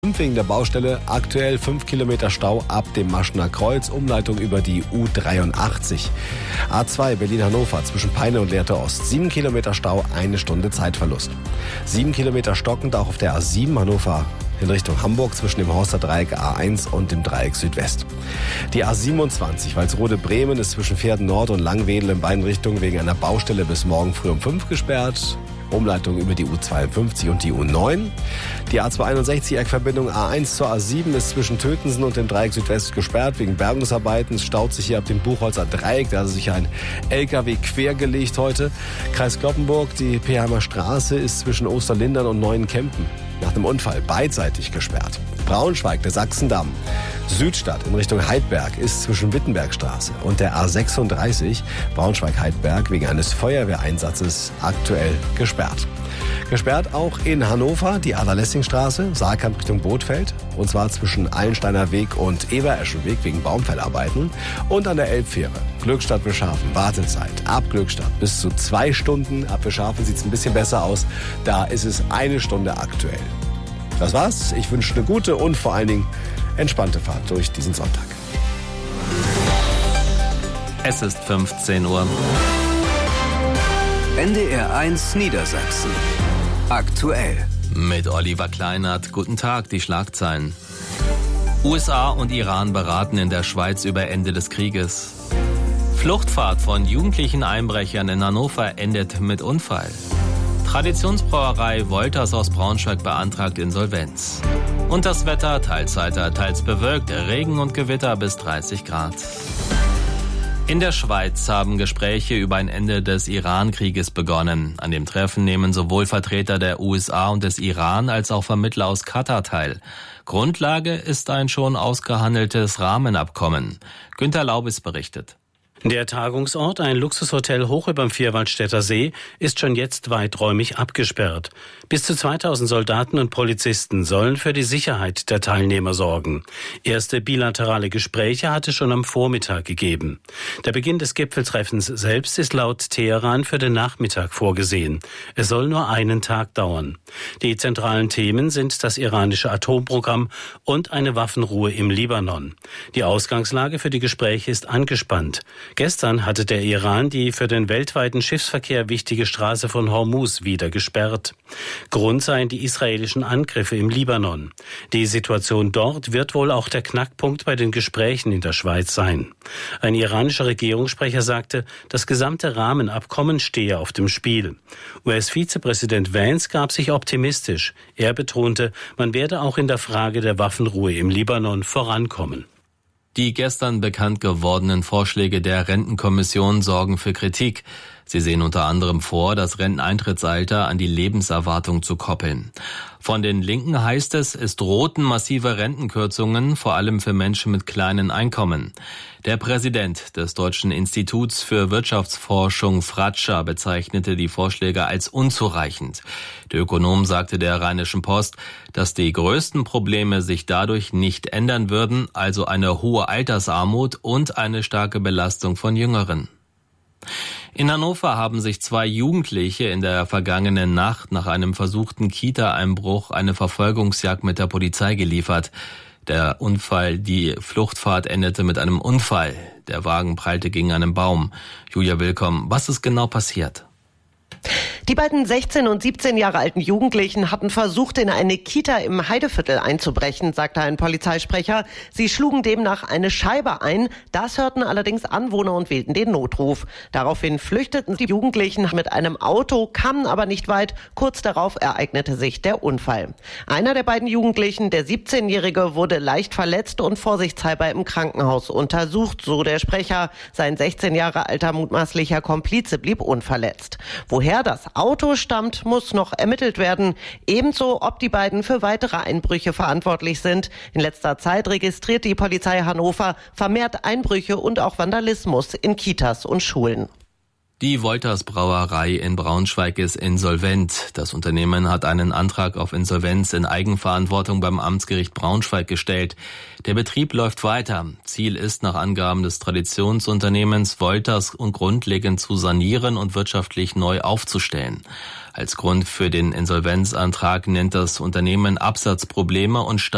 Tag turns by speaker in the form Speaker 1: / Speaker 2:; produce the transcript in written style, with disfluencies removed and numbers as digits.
Speaker 1: Wegen der Baustelle aktuell 5 Kilometer Stau ab dem Maschener Kreuz, Umleitung über die U83. A2 Berlin-Hannover zwischen Peine und Lehrte Ost, 7 Kilometer Stau, 1 Stunde Zeitverlust. 7 Kilometer stockend auch auf der A7 Hannover in Richtung Hamburg zwischen dem Horster Dreieck A1 und dem Dreieck Südwest. Die A27 Walsrode-Bremen ist zwischen Pferden Nord und Langwedel in beiden Richtungen wegen einer Baustelle bis morgen früh um 5 gesperrt. Umleitung über die U52 und die U9. Die A261 Eckverbindung A1 zur A7 ist zwischen Tötensen und dem Dreieck Südwest gesperrt wegen Bergungsarbeiten. Es staut sich hier ab dem Buchholzer Dreieck, da hat sich ein LKW quergelegt heute. Kreis Cloppenburg, die Peheimer Straße ist zwischen Osterlindern und Neuenkempen nach dem Unfall beidseitig gesperrt. Braunschweig, der Sachsendamm. Südstadt in Richtung Heidberg ist zwischen Wittenbergstraße und der A36 Braunschweig-Heidberg wegen eines Feuerwehreinsatzes aktuell gesperrt. Gesperrt auch in Hannover die Adler-Lessing-Straße, Saalkamp Richtung Bothfeld, und zwar zwischen Allensteiner Weg und Ebereschenweg wegen Baumfellarbeiten und an der Elbfähre. Glückstadt-Wilschafen, Wartezeit ab Glückstadt bis zu 2 Stunden. Ab Wilschafen sieht es ein bisschen besser aus, da ist es 1 Stunde aktuell. Das war's, ich wünsche eine gute und vor allen Dingen entspannte Fahrt durch diesen Sonntag.
Speaker 2: Es ist 15 Uhr.
Speaker 3: NDR 1 Niedersachsen. Aktuell.
Speaker 2: Mit Oliver Kleinert. Guten Tag, die Schlagzeilen. USA und Iran beraten in der Schweiz über Ende des Krieges. Fluchtfahrt von jugendlichen Einbrechern in Hannover endet mit Unfall. Traditionsbrauerei Wolters aus Braunschweig beantragt Insolvenz. Und das Wetter, teils heiter, teils bewölkt, Regen und Gewitter bis 30 Grad. In der Schweiz haben Gespräche über ein Ende des Iran-Krieges begonnen. An dem Treffen nehmen sowohl Vertreter der USA und des Iran als auch Vermittler aus Katar teil. Grundlage ist ein schon ausgehandeltes Rahmenabkommen. Günter Laubis berichtet.
Speaker 4: Der Tagungsort, ein Luxushotel hoch überm Vierwaldstätter See, ist schon jetzt weiträumig abgesperrt. Bis zu 2000 Soldaten und Polizisten sollen für die Sicherheit der Teilnehmer sorgen. Erste bilaterale Gespräche hat es schon am Vormittag gegeben. Der Beginn des Gipfeltreffens selbst ist laut Teheran für den Nachmittag vorgesehen. Es soll nur einen Tag dauern. Die zentralen Themen sind das iranische Atomprogramm und eine Waffenruhe im Libanon. Die Ausgangslage für die Gespräche ist angespannt. Gestern hatte der Iran die für den weltweiten Schiffsverkehr wichtige Straße von Hormuz wieder gesperrt. Grund seien die israelischen Angriffe im Libanon. Die Situation dort wird wohl auch der Knackpunkt bei den Gesprächen in der Schweiz sein. Ein iranischer Regierungssprecher sagte, das gesamte Rahmenabkommen stehe auf dem Spiel. US-Vizepräsident Vance gab sich optimistisch. Er betonte, man werde auch in der Frage der Waffenruhe im Libanon vorankommen.
Speaker 2: Die gestern bekannt gewordenen Vorschläge der Rentenkommission sorgen für Kritik. Sie sehen unter anderem vor, das Renteneintrittsalter an die Lebenserwartung zu koppeln. Von den Linken heißt es drohten massive Rentenkürzungen, vor allem für Menschen mit kleinen Einkommen. Der Präsident des Deutschen Instituts für Wirtschaftsforschung, Fratscher, bezeichnete die Vorschläge als unzureichend. Der Ökonom sagte der Rheinischen Post, dass die größten Probleme sich dadurch nicht ändern würden, also eine hohe Altersarmut und eine starke Belastung von Jüngeren. In Hannover haben sich 2 Jugendliche in der vergangenen Nacht nach einem versuchten Kita-Einbruch eine Verfolgungsjagd mit der Polizei geliefert. Die Fluchtfahrt endete mit einem Unfall. Der Wagen prallte gegen einen Baum. Julia Willkomm, was ist genau passiert?
Speaker 5: Die beiden 16 und 17 Jahre alten Jugendlichen hatten versucht, in eine Kita im Heideviertel einzubrechen, sagte ein Polizeisprecher. Sie schlugen demnach eine Scheibe ein. Das hörten allerdings Anwohner und wählten den Notruf. Daraufhin flüchteten die Jugendlichen mit einem Auto, kamen aber nicht weit. Kurz darauf ereignete sich der Unfall. Einer der beiden Jugendlichen, der 17-Jährige, wurde leicht verletzt und vorsichtshalber im Krankenhaus untersucht, so der Sprecher. Sein 16 Jahre alter mutmaßlicher Komplize blieb unverletzt. Woher das Auto stammt, muss noch ermittelt werden. Ebenso, ob die beiden für weitere Einbrüche verantwortlich sind. In letzter Zeit registriert die Polizei Hannover vermehrt Einbrüche und auch Vandalismus in Kitas und Schulen.
Speaker 2: Die Wolters Brauerei in Braunschweig ist insolvent. Das Unternehmen hat einen Antrag auf Insolvenz in Eigenverantwortung beim Amtsgericht Braunschweig gestellt. Der Betrieb läuft weiter. Ziel ist nach Angaben des Traditionsunternehmens Wolters grundlegend zu sanieren und wirtschaftlich neu aufzustellen. Als Grund für den Insolvenzantrag nennt das Unternehmen Absatzprobleme und